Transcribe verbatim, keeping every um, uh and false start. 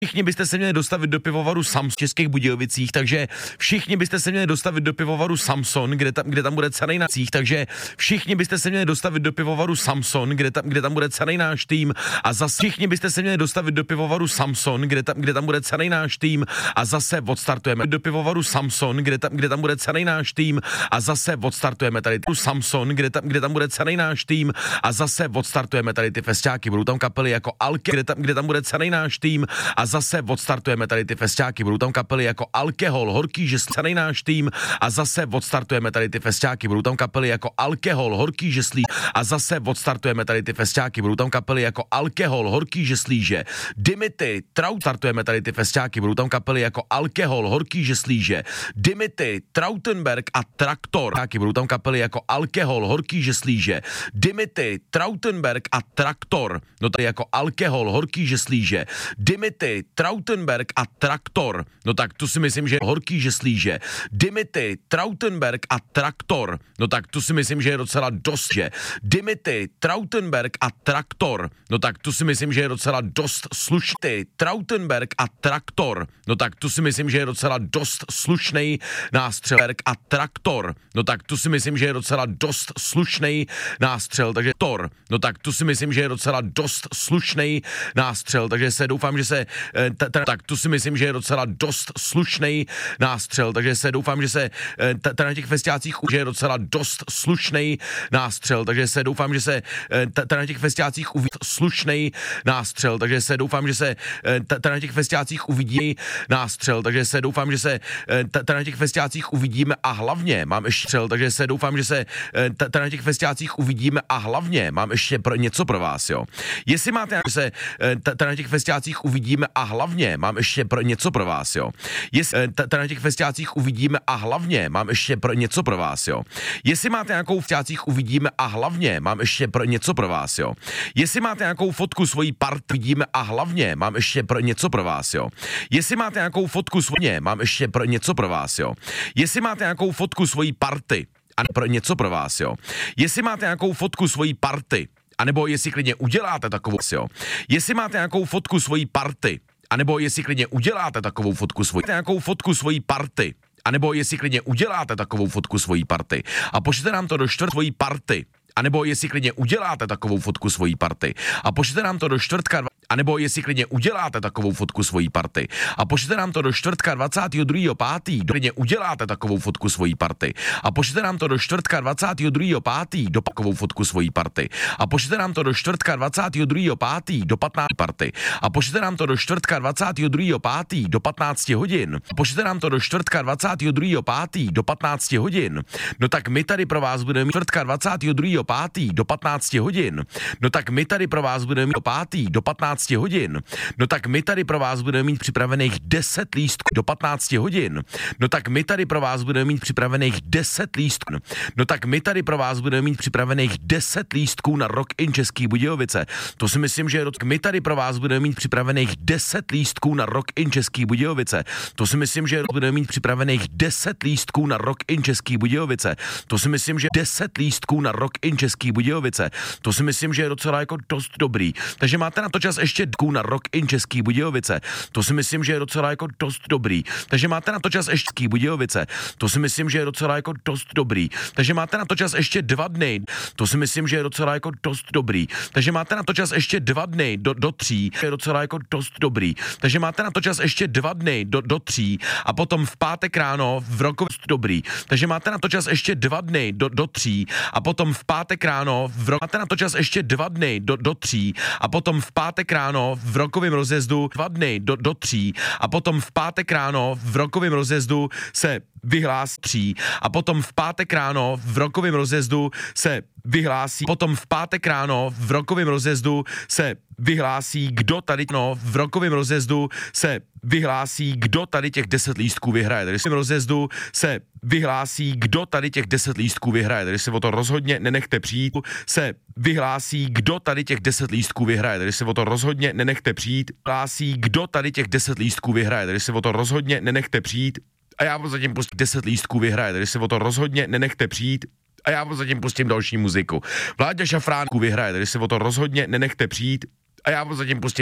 Všichni byste se měli dostavit do pivovaru Samson v Českých Budějovicích, takže všichni byste se měli dostavit do pivovaru Samson, kde tam, kde tam bude celý náš tým, takže všichni byste se měli dostavit do pivovaru Samson, kde tam, kde tam bude celý náš tým a zase všichni byste se měli dostavit do pivovaru Samson, kde tam, kde tam bude celý náš tým a zase odstartujeme do pivovaru Samson, kde tam, kde tam bude celý náš tým a zase odstartujeme tady tu Samson, kde tam, kde tam bude celý náš tým a zase odstartujeme tady ty festiáky, budou tam kapely jako Alke, kde tam, kde tam bude celý náš tým a zase odstartujeme tady ty festiáky, budou tam kapely jako Alkohol, Horký žeslí, celý náš tým a zase odstartujeme tady ty festiáky, budou tam kapely jako Alkohol, Horký žeslí a zase odstartujeme tady ty festiáky, budou tam kapely jako Alkohol, Horký žeslíže, Dimity, Traut, startujeme tady ty festiáky, budou tam kapely jako Alkohol, Horký žeslíže, Dimity, Trautenberg a Traktor, budou tam kapely jako Alkohol, Horký žeslíže, Dimity, Trautenberg a Traktor, no tady jako Alkohol, Horký žeslíže, Dimity, Trautenberg a Traktor, no tak tu si myslím, že Horký žeslíže, Dimity, Trautenberg a Traktor, no tak tu si myslím, že je docela dost, že Dimity, Trautenberg a Traktor, no tak tu si myslím, že je docela dost slušný, Trautenberg a Traktor, no tak tu si myslím, že je docela dost slušný nástřel a Traktor, no tak tu si myslím, že je docela dost slušný nástřel, takže Tor, no tak tu si myslím, že je docela dost slušný nástřel, takže se doufám, že se t- t- tak tu si myslím, že je docela dost slušný nástřel, takže se doufám, že se t- t- na těch festiácích už je docela dost slušný nástřel, takže se doufám, že se t- t- na těch festiácích uvidí slušný nástřel, takže se doufám, že se t- t- na těch festiácích uvidí nástřel, takže se doufám, že se t- t- na těch festiácích uvidíme a hlavně mám ještě střel, takže se doufám, že se t- t- na těch festiácích uvidíme a hlavně mám ještě pro něco pro vás, jo. Jestli máte, že se t- t- na těch festiácích uvidíme a hlavně mám ještě pro něco pro vás, jo. Jestli t- t- na těch festiácích uvidíme a hlavně mám ještě pro něco pro vás, jo. Jestli máte nějakou festiácích uvidíme a hlavně mám ještě pro něco pro vás, jo. Jestli máte nějakou fotku svojí part vidíme a hlavně mám ještě pro něco pro vás, jo. Jestli máte nějakou fotku svojí mám ještě pro něco pro vás, jo. Jestli máte nějakou fotku svojí party a pro něco pro vás, jo. Jestli máte nějakou fotku svojí party, anebo jestli klidně uděláte takovou, jo. Jestli máte nějakou fotku svojí party, anebo jestli klidně uděláte takovou fotku svojí, nějakou fotku svojí party, anebo jestli klidně uděláte takovou fotku svojí party a pošlete nám to do čtvrt svojí party, anebo jestli klidně uděláte takovou fotku svojí party a pošlete nám to do čtvrtka, anebo jestli klidně uděláte takovou fotku svojí party a pošlete nám to do čtvrtka dvacátého druhého pátého klidně uděláte takovou fotku svojí party a pošlete nám to do čtvrtka dvacátého druhého pátého do takovou fotku svojí party a pošlete nám to do čtvrtka dvacátého druhého pátého do patnácti party a pošlete nám to do čtvrtka dvacátého druhého pátého do patnácti hodin a pošlete nám to do čtvrtka dvacátého druhého pátého do patnácti hodin, no tak my tady pro vás budeme mít čtvrtka dvacátého druhého pátého do patnácti hodin, no tak my tady pro vás budeme mít do pátého do patnácti hodin, no tak my tady pro vás budeme mít připravených deset lístků do patnácti hodin, no tak my tady pro vás budeme mít připravených deset lístků, no tak my tady pro vás budeme mít připravených deset lístků na Rock in Český Budějovice, to si myslím, že my tady pro vás budeme mít připravených deset lístků na Rock in Český Budějovice, to si myslím, že budeme mít připravených deset lístků na Rock in Český Budějovice, to si myslím, že deset lístků na Rock in Český Budějovice, to si myslím, že je docela jako dost dobrý, takže máte na to čas ještě dků na Rock in Český Budějovice, to si myslím, že je docela jako dost dobrý, takže máte na to čas ještě Český Budějovice, to si myslím, že je docela jako dost dobrý, takže máte na to čas ještě dva dny, to si myslím, že je docela jako dost dobrý, takže máte na to čas ještě dva dny do, do tří, je docela jako dost dobrý, takže máte na to čas ještě dva dny do, do tří a potom v pátek ráno v Rokově dobrý, takže máte na to čas ještě dva dny do, do tří a potom v pátek ráno v Rokově, máte na to čas ještě dva dny do, do tří a potom v pátek ráno v rokovém rozjezdu dva dny do, do tří a potom v pátek ráno v rokovém rozjezdu se vyhlásí tří a potom v pátek ráno v rokovém rozjezdu se vyhlásí, potom v pátek ráno v rokovém rozjezdu se vyhlásí, kdo tady no, v rokovém rozjezdu se vyhlásí, kdo tady těch deset lístků vyhraje. Tady v rozjezdu se vyhlásí, kdo tady těch deset lístků vyhraje. Tady se o to rozhodně nenechte přijít, se vyhlásí, kdo tady těch deset lístků vyhraje. Tady se o to rozhodně nenechte přijít, vyhlásí, kdo tady těch deset lístků vyhraje. Tady se o to rozhodně nenechte přijít a já zatím pustím deset lístků vyhraje. Tady se o to rozhodně nenechte přijít a já zatím pustím další muziku. Vláďa Šafránku vyhraje. Tady se o to rozhodně nenechte přijít a já zatím pustím